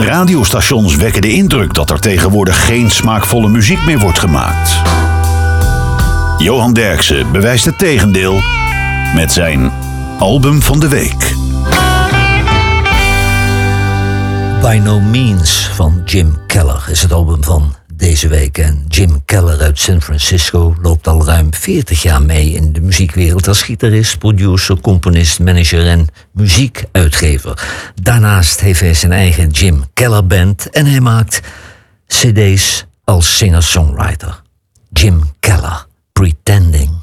Radiostations wekken de indruk dat er tegenwoordig geen smaakvolle muziek meer wordt gemaakt. Johan Derksen bewijst het tegendeel met zijn album van de week. By No Means van Jim Keller is het album van deze week. En Jim Keller uit San Francisco loopt al ruim 40 jaar mee in de muziekwereld als gitarist, producer, componist, manager en muziekuitgever. Daarnaast heeft hij zijn eigen Jim Keller Band en hij maakt cd's als singer-songwriter. Jim Keller, Pretending.